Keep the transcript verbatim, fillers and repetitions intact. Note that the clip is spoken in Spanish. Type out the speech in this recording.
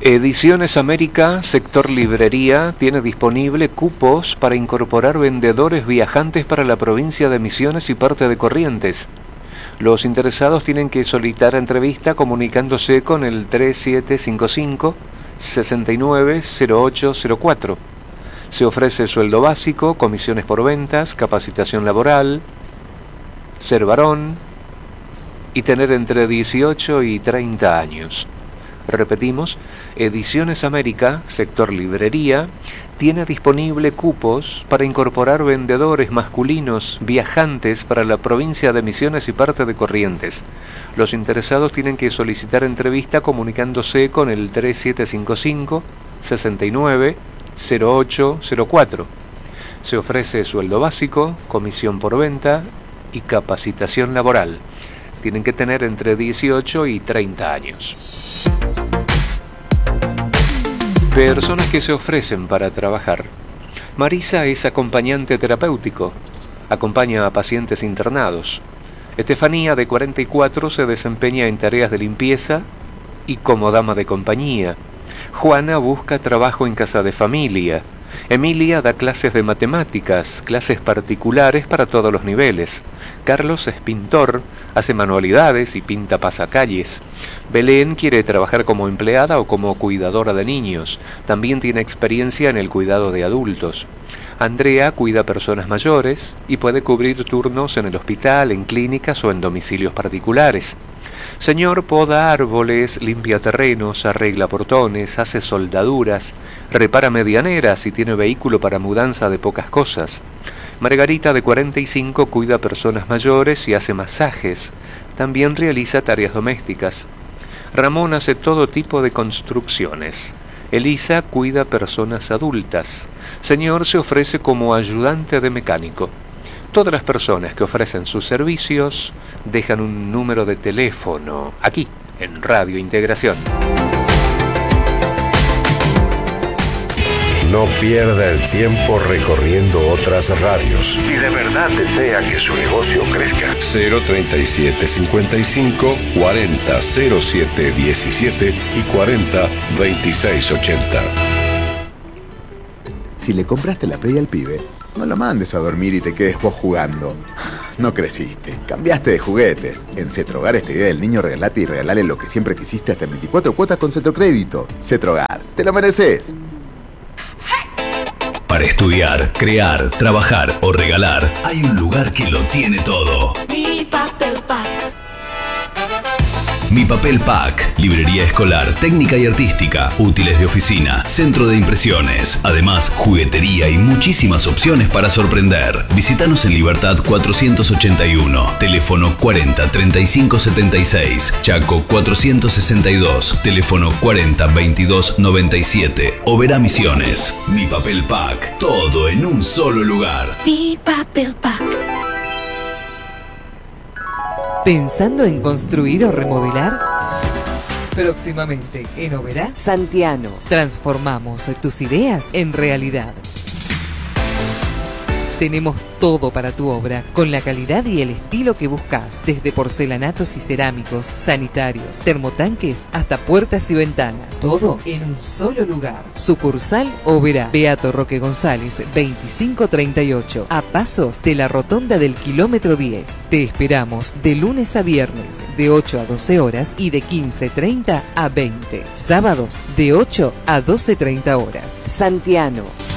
Ediciones América, sector librería, tiene disponible cupos para incorporar vendedores viajantes para la provincia de Misiones y parte de Corrientes. Los interesados tienen que solicitar entrevista comunicándose con el tres siete cinco cinco, seis nueve cero ocho cero cuatro. Se ofrece sueldo básico, comisiones por ventas, capacitación laboral, ser varón y tener entre dieciocho y treinta años. Repetimos, Ediciones América, sector librería, tiene disponible cupos para incorporar vendedores masculinos viajantes para la provincia de Misiones y parte de Corrientes. Los interesados tienen que solicitar entrevista comunicándose con el tres siete cinco cinco, seis nueve cero ocho cero cuatro. Se ofrece sueldo básico, comisión por venta y capacitación laboral. Tienen que tener entre dieciocho y treinta años. Personas que se ofrecen para trabajar. Marisa es acompañante terapéutico. Acompaña a pacientes internados. Estefanía, de cuarenta y cuatro, se desempeña en tareas de limpieza y como dama de compañía. Juana busca trabajo en casa de familia. Emilia da clases de matemáticas, clases particulares para todos los niveles. Carlos es pintor, hace manualidades y pinta pasacalles. Belén quiere trabajar como empleada o como cuidadora de niños. También tiene experiencia en el cuidado de adultos. Andrea cuida personas mayores y puede cubrir turnos en el hospital, en clínicas o en domicilios particulares. Señor poda árboles, limpia terrenos, arregla portones, hace soldaduras, repara medianeras y tiene vehículo para mudanza de pocas cosas. Margarita, de cuarenta y cinco, cuida personas mayores y hace masajes. También realiza tareas domésticas. Ramón hace todo tipo de construcciones. Elisa cuida personas adultas. Señor se ofrece como ayudante de mecánico. Todas las personas que ofrecen sus servicios dejan un número de teléfono aquí, en Radio Integración. No pierda el tiempo recorriendo otras radios. Si de verdad desea que su negocio crezca. cero treinta y siete cincuenta y cinco, cuarenta cero siete diecisiete y cuarenta veintiséis ochenta. Si le compraste la Play al pibe, no lo mandes a dormir y te quedes vos jugando. No creciste, cambiaste de juguetes. En Cetrogar, esta idea del niño, regalate y regalale lo que siempre quisiste hasta en veinticuatro cuotas con Cetrocrédito. Cetrogar, te lo mereces. Para estudiar, crear, trabajar o regalar, hay un lugar que lo tiene todo. Mi Papel Pack. Mi Papel Pack, librería escolar, técnica y artística, útiles de oficina, centro de impresiones, además juguetería y muchísimas opciones para sorprender. Visítanos en Libertad cuatrocientos ochenta y uno, teléfono cuarenta treinta y cinco setenta y seis, Chaco cuatrocientos sesenta y dos, teléfono cuarenta veintidós noventa y siete, Oberá Misiones. Mi Papel Pack, todo en un solo lugar. Mi Papel Pack. ¿Pensando en construir o remodelar? Próximamente en Oberá Santiano. Transformamos tus ideas en realidad. Tenemos todo para tu obra, con la calidad y el estilo que buscas, desde porcelanatos y cerámicos, sanitarios, termotanques, hasta puertas y ventanas. Todo en un solo lugar. Sucursal Oberá, Beato Roque González, veinticinco treinta y ocho, a pasos de la rotonda del kilómetro diez. Te esperamos de lunes a viernes, de ocho a doce horas y de quince treinta a veinte. Sábados, de ocho a doce treinta horas. Santiano.